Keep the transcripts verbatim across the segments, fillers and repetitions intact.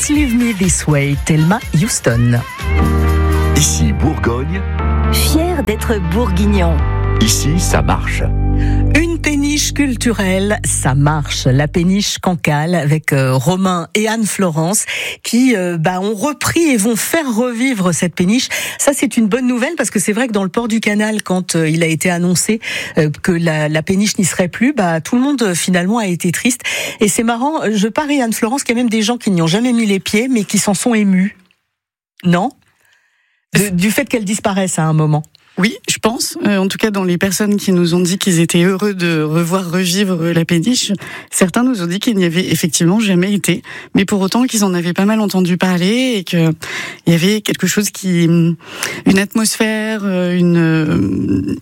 Don't Leave Me This Way, Thelma Houston. Ici Bourgogne. Fier d'être bourguignon. Ici, ça marche. Une péniche culturelle, ça marche. La péniche Cancale avec euh, Romain et Anne-Florence qui euh, bah, ont repris et vont faire revivre cette péniche. Ça, c'est une bonne nouvelle parce que c'est vrai que dans le port du Canal, quand euh, il a été annoncé euh, que la, la péniche n'y serait plus, bah, tout le monde euh, finalement a été triste. Et c'est marrant, je parie Anne-Florence qu'il y a même des gens qui n'y ont jamais mis les pieds mais qui s'en sont émus. Non ? De, du fait qu'elle disparaisse à un moment. Oui, je pense. Euh, en tout cas, dans les personnes qui nous ont dit qu'ils étaient heureux de revoir revivre la péniche, certains nous ont dit qu'ils n'y avaient effectivement jamais été, mais pour autant qu'ils en avaient pas mal entendu parler et que il y avait quelque chose qui, une atmosphère, une, euh,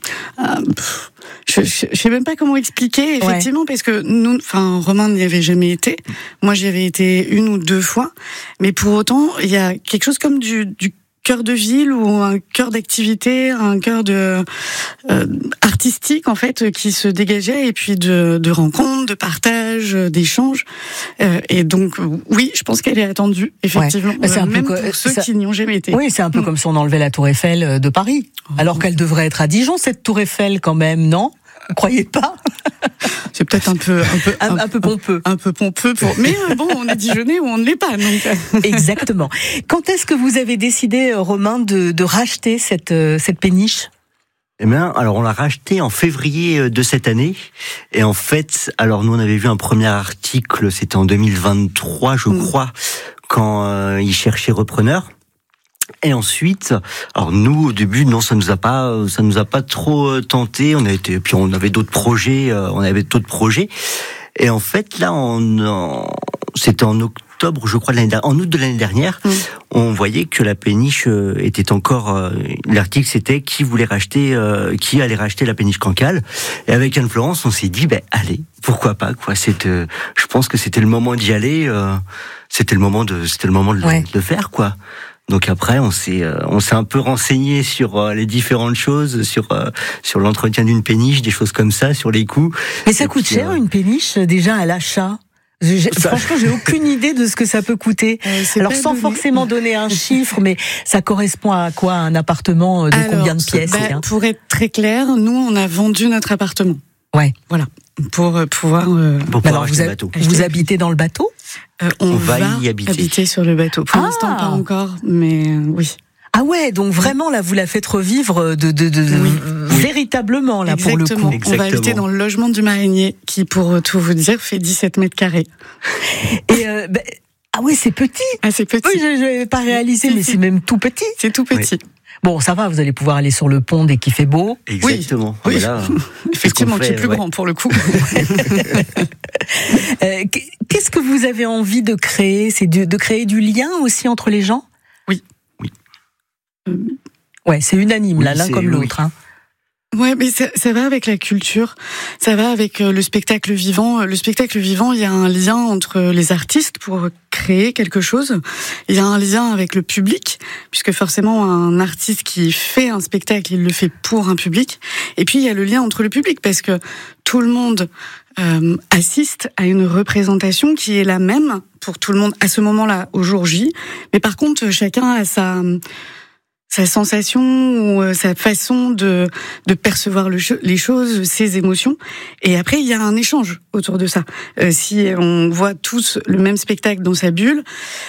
pff, je, je, je sais même pas comment expliquer effectivement, ouais. Parce que nous, enfin, Romain n'y avait jamais été. Moi, j'y avais été une ou deux fois, mais pour autant, il y a quelque chose comme du, du cœur de ville ou un cœur d'activité, un cœur de euh, artistique en fait qui se dégageait et puis de, de rencontres, de partage, d'échanges. Euh, et donc oui, je pense qu'elle est attendue effectivement, ouais. C'est un même peu pour co- ceux ça... qui n'y ont jamais été. Oui, c'est un peu mmh. comme si on enlevait la Tour Eiffel de Paris, oh. alors qu'elle devrait être à Dijon cette Tour Eiffel quand même, non ? Vous croyez pas ? C'est peut-être un peu un peu un, un, un peu pompeux, un, un peu pompeux pour. Mais euh, bon, on est Dijonnais ou on ne l'est pas, donc. Exactement. Quand est-ce que vous avez décidé, Romain, de, de racheter cette cette péniche ? Eh bien, alors on l'a racheté en février de cette année. Et en fait, alors nous on avait vu un premier article, c'était en deux mille vingt-trois, je mmh. crois, quand euh, ils cherchaient repreneur. Et ensuite, alors nous au début non, ça nous a pas, ça nous a pas trop tenté. On a été, puis on avait d'autres projets, euh, on avait d'autres projets. Et en fait là, on, en, c'était en octobre, je crois, de l'année, en août de l'année dernière, mmh. on voyait que la péniche était encore. Euh, l'article c'était qui voulait racheter, euh, qui allait racheter la péniche Cancale. Et avec Anne-Florence, on s'est dit, ben allez, pourquoi pas quoi. C'est, euh, je pense que c'était le moment d'y aller. Euh, c'était le moment de, c'était le moment de, ouais. de le faire quoi. Donc après, on s'est, euh, on s'est un peu renseigné sur euh, les différentes choses, sur euh, sur l'entretien d'une péniche, des choses comme ça, sur les coûts. Mais ça Et coûte puis, cher euh... une péniche déjà à l'achat. J'ai, ça... Franchement, j'ai aucune idée de ce que ça peut coûter. Euh, Alors, sans donné. forcément donner un chiffre, mais ça correspond à quoi, un appartement de Alors, combien de pièces bah, hein Pour être très clair, nous, on a vendu notre appartement. Ouais. Voilà. Pour euh, pouvoir. Euh... Pour pouvoir Alors, acheter vous, a... le bateau. vous habitez dans le bateau euh, on, on va, va y habiter. habiter sur le bateau. Pour ah. l'instant, pas encore, mais euh, oui. Ah ouais, donc vraiment là, vous la faites revivre de, de, de oui. véritablement là Exactement. pour le coup. Exactement. On va habiter dans le logement du marinier, qui, pour tout vous dire, fait dix-sept mètres carrés. Et euh, bah, ah ouais, c'est petit. Ah c'est petit. Oui, je n'avais pas réalisé, si, mais si. c'est même tout petit. C'est tout petit. Oui. Bon, ça va, vous allez pouvoir aller sur le pont dès qu'il fait beau. Exactement. Oui, oui. Là, effectivement, qui est plus ouais. grand pour le coup. euh, qu'est-ce que vous avez envie de créer ? C'est de, de créer du lien aussi entre les gens ? Oui. Oui. Ouais, c'est unanime oui, là, l'un comme oui. l'autre. Hein. Ouais, mais ça, ça va avec la culture, ça va avec le spectacle vivant. Le spectacle vivant, il y a un lien entre les artistes pour créer quelque chose. Il y a un lien avec le public, puisque forcément un artiste qui fait un spectacle, il le fait pour un public. Et puis il y a le lien entre le public, parce que tout le monde euh, assiste à une représentation qui est la même pour tout le monde à ce moment-là, au jour J. Mais par contre, chacun a sa sa sensation ou sa façon de de percevoir le, les choses, ses émotions. Et après, il y a un échange autour de ça. Euh, si on voit tous le même spectacle dans sa bulle,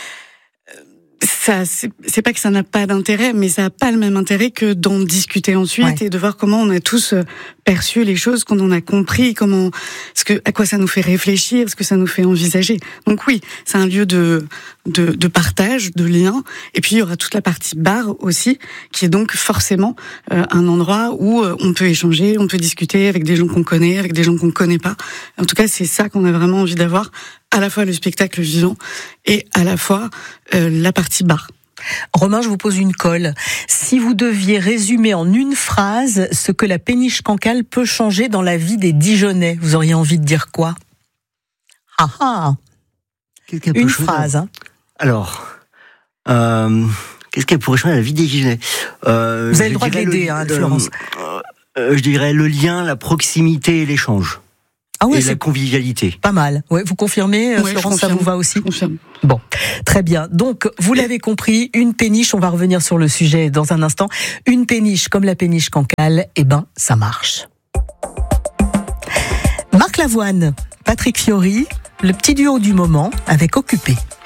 ça, c'est, c'est pas que ça n'a pas d'intérêt, mais ça n'a pas le même intérêt que d'en discuter ensuite ouais. et de voir comment on a tous perçu les choses, qu'on en a compris, comment, ce que, à quoi ça nous fait réfléchir, ce que ça nous fait envisager. Donc oui, c'est un lieu de, de, de partage, de lien. Et puis il y aura toute la partie bar aussi, qui est donc forcément euh, un endroit où euh, on peut échanger, on peut discuter avec des gens qu'on connaît, avec des gens qu'on connaît pas. En tout cas, c'est ça qu'on a vraiment envie d'avoir. À la fois le spectacle vivant et à la fois euh, la partie bar. Romain, je vous pose une colle. Si vous deviez résumer en une phrase ce que la péniche Cancale peut changer dans la vie des Dijonnais, vous auriez envie de dire quoi ? Ah ah Une phrase. Hein. Alors, euh, qu'est-ce qu'elle pourrait changer dans la vie des Dijonnais ? euh, Vous avez le droit de l'aider, le, hein, Florence. Euh, euh, je dirais le lien, la proximité et l'échange. Ah ouais, et c'est la convivialité. Pas mal. Ouais, vous confirmez, Ouais, Florence, ça vous va aussi? Confirme. Bon, très bien. Donc, vous l'avez compris, une péniche, on va revenir sur le sujet dans un instant. Une péniche comme la péniche Cancale, eh ben, ça marche. Marc Lavoine, Patrick Fiori, le petit duo du moment avec Occupé.